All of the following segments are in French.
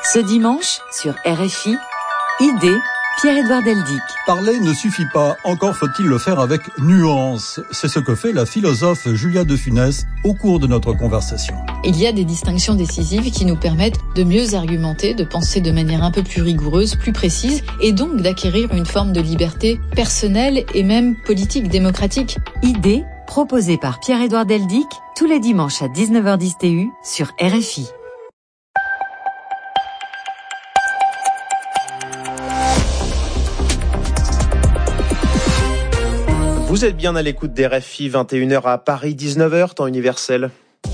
Ce dimanche, sur RFI, Idée, Pierre-Édouard Deldic. Parler ne suffit pas, encore faut-il le faire avec nuance. C'est ce que fait la philosophe Julia de Funès au cours de notre conversation. Il y a des distinctions décisives qui nous permettent de mieux argumenter, de penser de manière un peu plus rigoureuse, plus précise, et donc d'acquérir une forme de liberté personnelle et même politique démocratique. Idée, proposée par Pierre-Édouard Deldic, tous les dimanches à 19h10 TU sur RFI. Vous êtes bien à l'écoute des RFI, 21h à Paris, 19h, temps universel.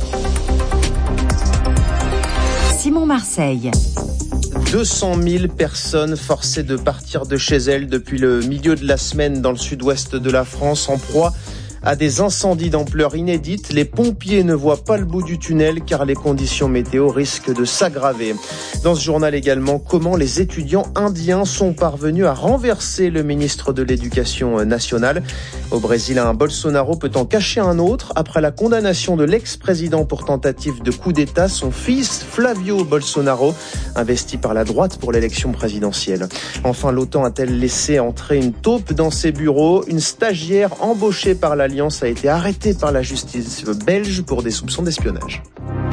Simon Marseille. 200 000 personnes forcées de partir de chez elles depuis le milieu de la semaine dans le sud-ouest de la France en proie à des incendies d'ampleur inédite. Les pompiers ne voient pas le bout du tunnel car les conditions météo risquent de s'aggraver. Dans ce journal également, comment les étudiants indiens sont parvenus à renverser le ministre de l'Éducation nationale. Au Brésil, un Bolsonaro peut en cacher un autre. Après la condamnation de l'ex-président pour tentative de coup d'État, son fils Flavio Bolsonaro, investi par la droite pour l'élection présidentielle. Enfin, l'OTAN a-t-elle laissé entrer une taupe dans ses bureaux? Une stagiaire embauchée par l'Alliance a été arrêtée par la justice belge pour des soupçons d'espionnage.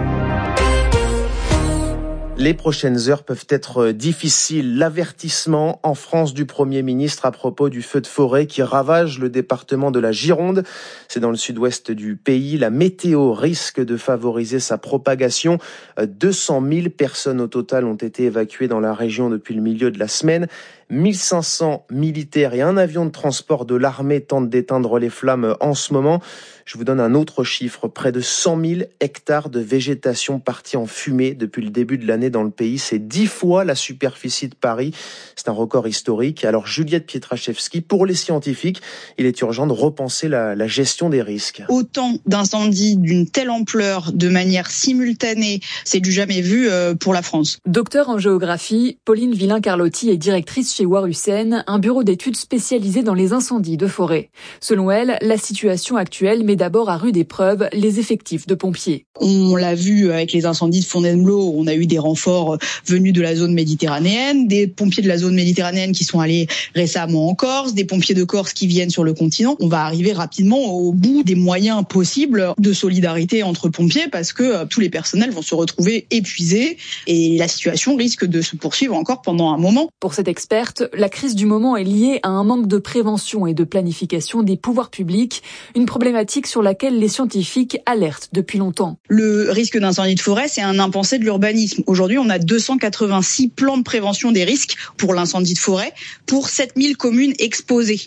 Les prochaines heures peuvent être difficiles. L'avertissement en France du Premier ministre à propos du feu de forêt qui ravage le département de la Gironde. C'est dans le sud-ouest du pays. La météo risque de favoriser sa propagation. 200 000 personnes au total ont été évacuées dans la région depuis le milieu de la semaine. 1500 militaires et un avion de transport de l'armée tentent d'éteindre les flammes en ce moment. Je vous donne un autre chiffre. Près de 100 000 hectares de végétation partis en fumée depuis le début de l'année dans le pays. C'est 10 fois la superficie de Paris. C'est un record historique. Alors Juliette Pietraszewski, pour les scientifiques, il est urgent de repenser la gestion des risques. Autant d'incendies d'une telle ampleur de manière simultanée, c'est du jamais vu pour la France. Docteur en géographie, Pauline Villain-Carlotti est directrice chez War-Hussein, un bureau d'études spécialisé dans les incendies de forêt. Selon elle, la situation actuelle met d'abord à rude épreuve les effectifs de pompiers. On l'a vu avec les incendies de Fontainebleau, on a eu des renforts venus de la zone méditerranéenne, des pompiers de la zone méditerranéenne qui sont allés récemment en Corse, des pompiers de Corse qui viennent sur le continent. On va arriver rapidement au bout des moyens possibles de solidarité entre pompiers parce que tous les personnels vont se retrouver épuisés et la situation risque de se poursuivre encore pendant un moment. Pour cette experte, la crise du moment est liée à un manque de prévention et de planification des pouvoirs publics, une problématique sur laquelle les scientifiques alertent depuis longtemps. Le risque d'incendie de forêt, c'est un impensé de l'urbanisme. Aujourd'hui, on a 286 plans de prévention des risques pour l'incendie de forêt pour 7000 communes exposées.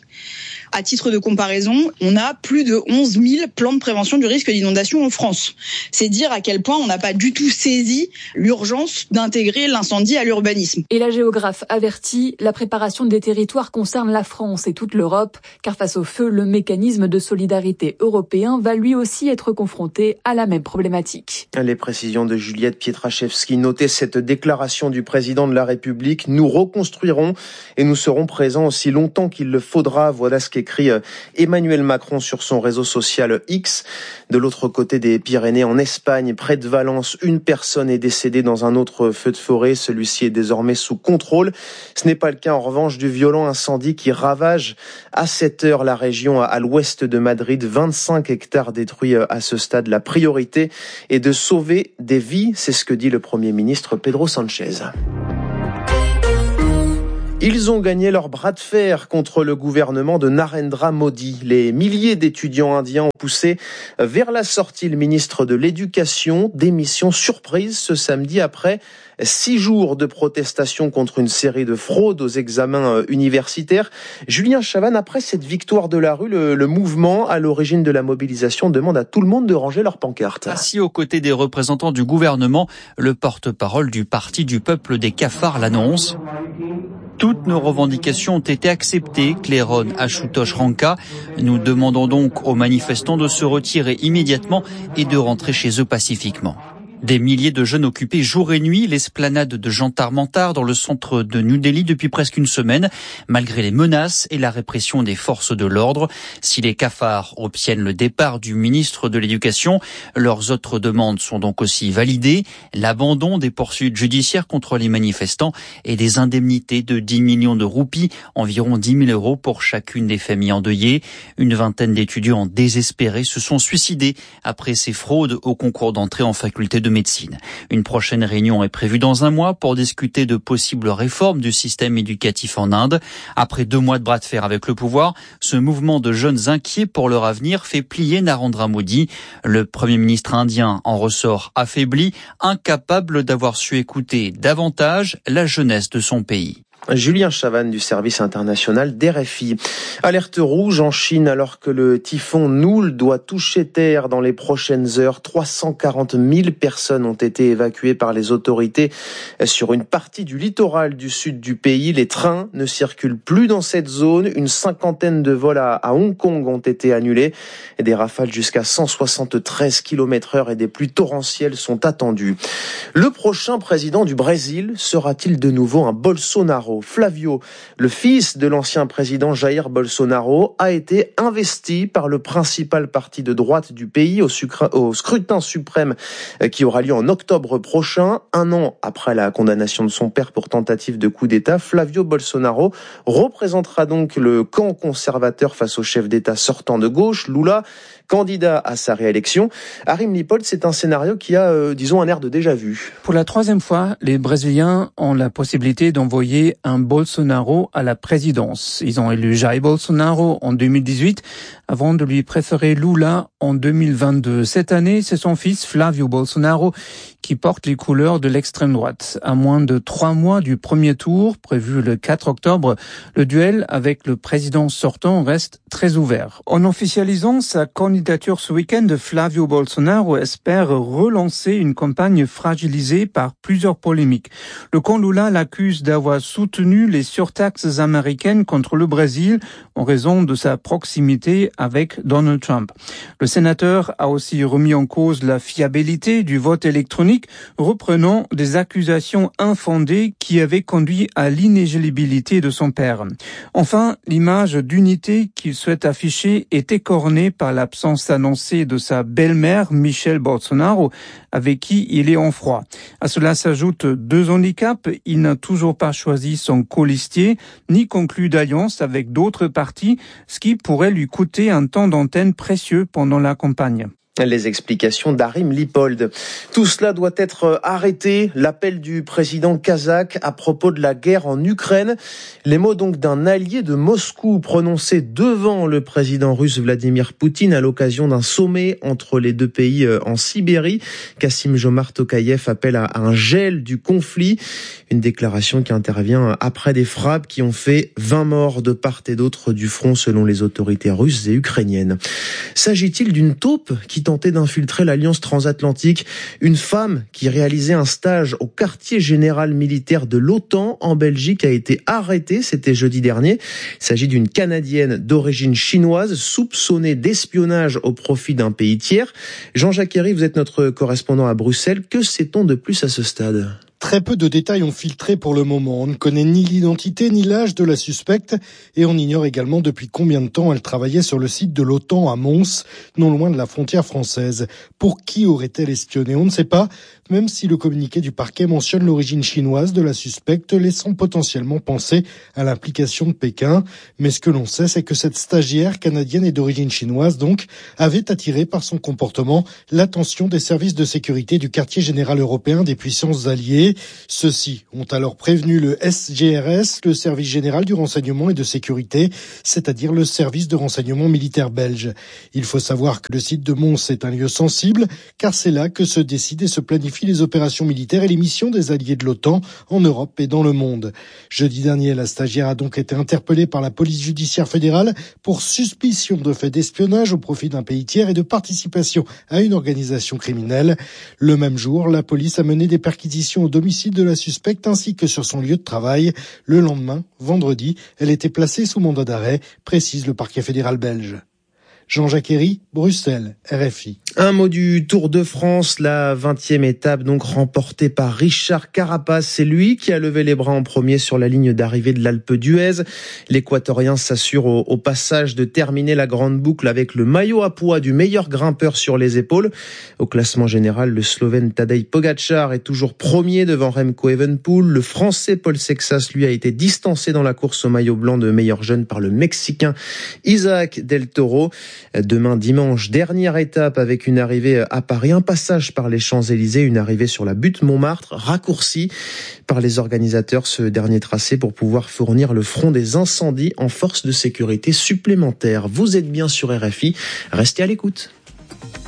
À titre de comparaison, on a plus de 11 000 plans de prévention du risque d'inondation en France. C'est dire à quel point on n'a pas du tout saisi l'urgence d'intégrer l'incendie à l'urbanisme. Et la géographe avertit, la préparation des territoires concerne la France et toute l'Europe, car face au feu, le mécanisme de solidarité européen va lui aussi être confronté à la même problématique. Les précisions de Juliette Pietraszewski. Notez cette déclaration du président de la République. Nous reconstruirons et nous serons présents aussi longtemps qu'il le faudra. Voilà ce qu'écrit Emmanuel Macron sur son réseau social X. De l'autre côté des Pyrénées, en Espagne, près de Valence, une personne est décédée dans un autre feu de forêt. Celui-ci est désormais sous contrôle. Ce n'est pas le cas en revanche du violent incendie qui ravage à cette heure la région à l'ouest de Madrid. 25 hectares détruits à ce stade. La priorité est de sauver des vies, c'est ce que dit le Premier ministre Pedro Sánchez. Ils ont gagné leur bras de fer contre le gouvernement de Narendra Modi. Les milliers d'étudiants indiens ont poussé vers la sortie le ministre de l'Éducation. Démission surprise ce samedi après 6 jours de protestation contre une série de fraudes aux examens universitaires. Julien Chavannes, après cette victoire de la rue, le mouvement à l'origine de la mobilisation demande à tout le monde de ranger leurs pancartes. Assis aux côtés des représentants du gouvernement, le porte-parole du Parti du peuple des cafards l'annonce. Toutes nos revendications ont été acceptées, claironne Ashutosh Ranka. Nous demandons donc aux manifestants de se retirer immédiatement et de rentrer chez eux pacifiquement. Des milliers de jeunes occupaient jour et nuit l'esplanade de Jantar Mantar dans le centre de New Delhi depuis presque une semaine, malgré les menaces et la répression des forces de l'ordre. Si les cafards obtiennent le départ du ministre de l'Éducation, leurs autres demandes sont donc aussi validées. L'abandon des poursuites judiciaires contre les manifestants et des indemnités de 10 millions de roupies, environ 10 000 € pour chacune des familles endeuillées. Une vingtaine d'étudiants désespérés se sont suicidés après ces fraudes au concours d'entrée en faculté de médecine. Une prochaine réunion est prévue dans un mois pour discuter de possibles réformes du système éducatif en Inde. Après 2 mois de bras de fer avec le pouvoir, ce mouvement de jeunes inquiets pour leur avenir fait plier Narendra Modi. Le Premier ministre indien en ressort affaibli, incapable d'avoir su écouter davantage la jeunesse de son pays. Julien Chavannes du service international d'RFI. Alerte rouge en Chine alors que le typhon Noul doit toucher terre dans les prochaines heures. 340 000 personnes ont été évacuées par les autorités sur une partie du littoral du sud du pays. Les trains ne circulent plus dans cette zone. Une 50aine de vols à Hong Kong ont été annulés. Et des rafales jusqu'à 173 km/h et des pluies torrentielles sont attendues. Le prochain président du Brésil sera-t-il de nouveau un Bolsonaro ? Flavio, le fils de l'ancien président Jair Bolsonaro, a été investi par le principal parti de droite du pays au scrutin suprême qui aura lieu en octobre prochain. 1 an après la condamnation de son père pour tentative de coup d'État, Flavio Bolsonaro représentera donc le camp conservateur face au chef d'État sortant de gauche, Lula, candidat à sa réélection. Arim Lipold, c'est un scénario qui a, un air de déjà-vu. Pour la 3e fois, les Brésiliens ont la possibilité d'envoyer un Bolsonaro à la présidence. Ils ont élu Jair Bolsonaro en 2018 avant de lui préférer Lula en 2022. Cette année, c'est son fils Flavio Bolsonaro qui porte les couleurs de l'extrême droite. À moins de 3 mois du premier tour, prévu le 4 octobre, le duel avec le président sortant reste très ouvert. En officialisant sa candidature ce week-end, Flavio Bolsonaro espère relancer une campagne fragilisée par plusieurs polémiques. Le camp Lula l'accuse d'avoir soutenu les surtaxes américaines contre le Brésil en raison de sa proximité avec Donald Trump. Le sénateur a aussi remis en cause la fiabilité du vote électronique, reprenant des accusations infondées qui avaient conduit à l'inéligibilité de son père. Enfin, l'image d'unité qu'il souhaite afficher est écornée par l'absence annoncée de sa belle-mère, Michelle Bolsonaro, avec qui il est en froid. À cela s'ajoutent 2 handicaps. Il n'a toujours pas choisi son colistier, ni conclu d'alliance avec d'autres partis, ce qui pourrait lui coûter un temps d'antenne précieux pendant la campagne. Les explications d'Arim Lipold. Tout cela doit être arrêté. L'appel du président kazakh à propos de la guerre en Ukraine. Les mots donc d'un allié de Moscou prononcés devant le président russe Vladimir Poutine à l'occasion d'un sommet entre les 2 pays en Sibérie. Kassim-Jomart Tokayev appelle à un gel du conflit. Une déclaration qui intervient après des frappes qui ont fait 20 morts de part et d'autre du front selon les autorités russes et ukrainiennes. S'agit-il d'une taupe qui tentait d'infiltrer l'Alliance transatlantique? Une femme qui réalisait un stage au quartier général militaire de l'OTAN en Belgique a été arrêtée, c'était jeudi dernier. Il s'agit d'une Canadienne d'origine chinoise soupçonnée d'espionnage au profit d'un pays tiers. Jean-Jacques Herry, vous êtes notre correspondant à Bruxelles. Que sait-on de plus à ce stade ? Très peu de détails ont filtré pour le moment. On ne connaît ni l'identité ni l'âge de la suspecte et on ignore également depuis combien de temps elle travaillait sur le site de l'OTAN à Mons, non loin de la frontière française. Pour qui aurait-elle espionné ? On ne sait pas, même si le communiqué du parquet mentionne l'origine chinoise de la suspecte, laissant potentiellement penser à l'implication de Pékin. Mais ce que l'on sait, c'est que cette stagiaire canadienne et d'origine chinoise, donc, avait attiré par son comportement l'attention des services de sécurité du quartier général européen des puissances alliées. Ceux-ci ont alors prévenu le SGRS, le service général du renseignement et de sécurité, c'est-à-dire le service de renseignement militaire belge. Il faut savoir que le site de Mons est un lieu sensible, car c'est là que se décident et se planifient les opérations militaires et les missions des alliés de l'OTAN en Europe et dans le monde. Jeudi dernier, la stagiaire a donc été interpellée par la police judiciaire fédérale pour suspicion de fait d'espionnage au profit d'un pays tiers et de participation à une organisation criminelle. Le même jour, la police a mené des perquisitions au domicile de la suspecte ainsi que sur son lieu de travail. Le lendemain, vendredi, elle était placée sous mandat d'arrêt, précise le parquet fédéral belge. Jean-Jacques Herry, Bruxelles, RFI. Un mot du Tour de France, la 20e étape donc remportée par Richard Carapaz. C'est lui qui a levé les bras en premier sur la ligne d'arrivée de l'Alpe d'Huez. L'Équatorien s'assure au passage de terminer la grande boucle avec le maillot à pois du meilleur grimpeur sur les épaules. Au classement général, le Slovène Tadej Pogačar est toujours premier devant Remco Evenepoel. Le Français Paul Sexas, lui, a été distancé dans la course au maillot blanc de meilleur jeune par le Mexicain Isaac Del Toro. Demain dimanche, dernière étape avec une arrivée à Paris, un passage par les Champs-Élysées, une arrivée sur la butte Montmartre, raccourcie par les organisateurs, ce dernier tracé pour pouvoir fournir le front des incendies en force de sécurité supplémentaires. Vous êtes bien sur RFI, restez à l'écoute.